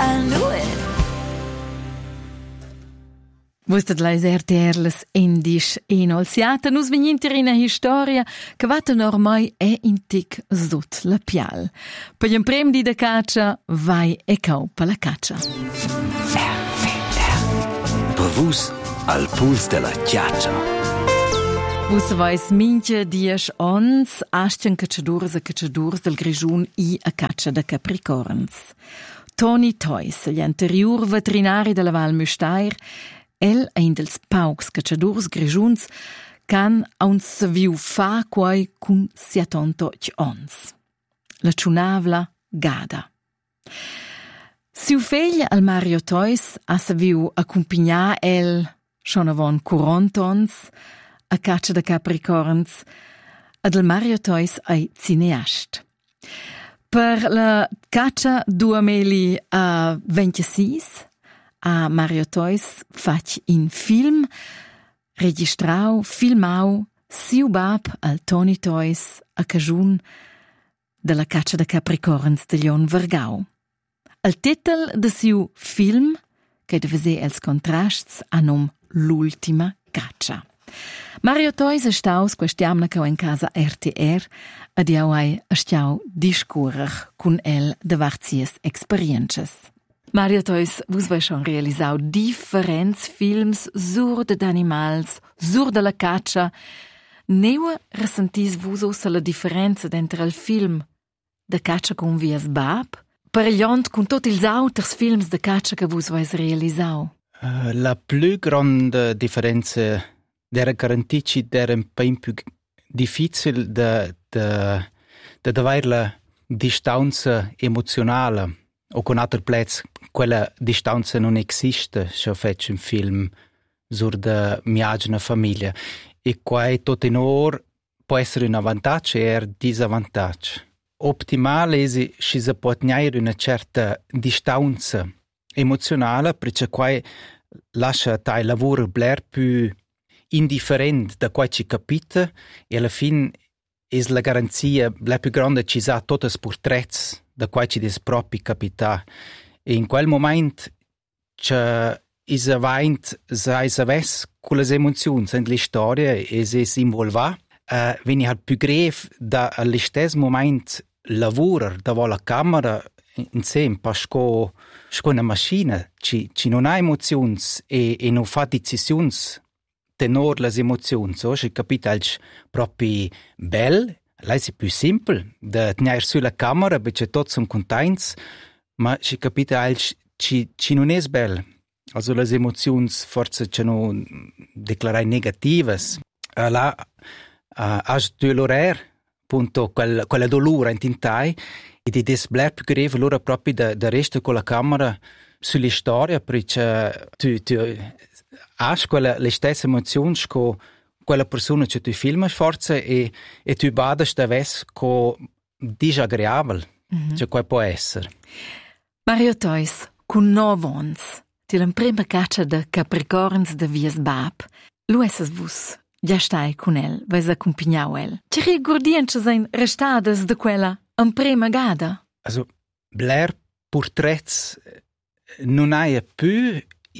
I knew it. Vostad leis RTR-las endisch enolsiata, nus vegnint in una historia che vatten ormai è in tic sut la pial. Per gli imprem di da caccia, vai e caupa la caccia. Per vus al puls della chiaccia. Vus vais mincha dies ons, astien cacciadurs del Grigiun i a caccia da Capricorns. Toni Tois, gli anterior veterinari della Val Müstair, el ein dels paucs cacciadurs grigiuns can auns viu fa quai cun 78 ons. La ciunavla gada. Siu feglia al Mario Tois ha saviu accompagnar el schon avon 40 ons a caccia da Capricorns ad el Mario Tois ai cineast. Per la caccia 2026 a Mario Tois fac in film, registrau, filmau, siu bab al Toni Tois a cagiun della caccia da Capricorns de Lion Vergau. Al titel de siu film, che deve ser els contrasts, a nom L'ultima caccia. Mario Tois è staus questiamna cau in casa RTR ed iau ai a stiau discurer cun el de varzies experiences. Mario Tois, vus vai schon realisau differents films sur d'animals, sur de la caccia. Neua ressentis vus ossa la differenza d'entre il film de caccia con vias bab, per gliont con tot ils auters films de caccia che vus vais realisau? La più grande differenza era garantici era un po' più difficile da avere la distanza emozionale. O con altri plezzi, quella distanza non esiste se faccio un film sur da mia famiglia. E qua tutto in or può essere un vantaggio e un disvantaggio. Ottimale è se si può tenere una certa distanza emozionale, perché qua lascia il lavoro più indifferente da qua ci capita e alla fine è la garanzia più grande che ci ha tutti i portretti da qua ci des propi capita. E in quel momento c'è is avaint sais aves con le emozioni in la storia e si involva veni al più greve da allo stesso momento lavora da la camera insieme pasco una macchina ci non ha emozioni e non fa decisioni tenor le emozioni so ci capita als propi bel. Lei è più semplice da tenere sulla camera perché tutti sono contenti, ma si capita anche che non è bello. Also le emozioni forse sono declarate negative. Là ha dolore, appunto, quella dolore in tintai, e di desbler più grave allora proprio da resto con la camera sulla storia, perché tu hai le stesse emozioni che quella persona che tu filmas forse e tu badas da ves co disagreabile, cioè qua può essere. Mario Tois, con 9 ons, ti la prima caccia da Capricorns da vias bab, lu esses vus, già stai con el, vais accompagnau el. Ci rigordienci sein restadas da quella prima gada? Also, bler portrets non hai più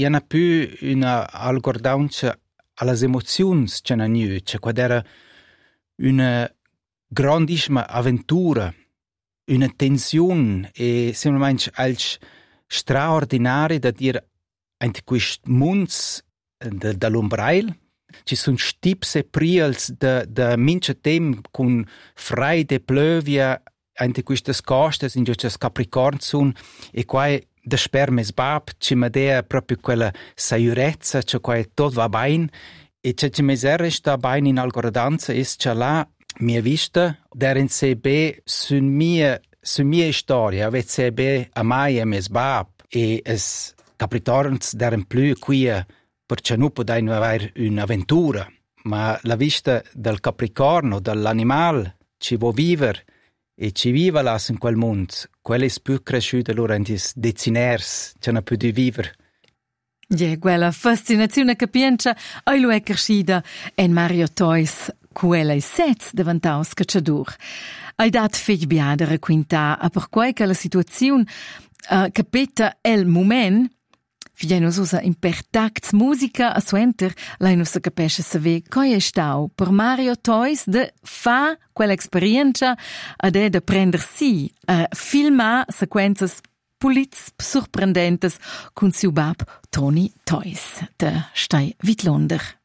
una algordancia alle emozioni che non è, cioè quando era una grandissima avventura, una tensione e semplicemente als straordinario da dire anche questi mondi dall'ombrail ci sono stipse priels da mince tem con freide plövia anche queste coste in queste Capricorn sono e qua da spermes bab ci medea proprio quella saiurezza cioè qua tutto va bene e c'è ci mesere sta bene in algoradanza e c'è là mia vista derin sebe su mia storia avete sebe a mai e mes bab e es Capricorns derin più qui perché non può avere un'avventura ma la vista del Capricorno dell'animale ci vuole vivere e ci vive là in quel mondo, quello è più cresciuto allora in deceners, c'è non più di vivere. Ja, quella fascinazione che pienza, ai lo è crescita, e Mario Tois, quella è sez davantaus cacciadur. Hai dat fig biadere quinta, a per quai che la situazione capita el moment, figliano usa in pertacts musica a suenter, lei non sa capisce saver coi è stau per Mario Toys de fa quell'esperienza ed è de prender si a filmar sequenzas puliz sorprendentes con siu bab Toni Toys, de stai Wittlunder.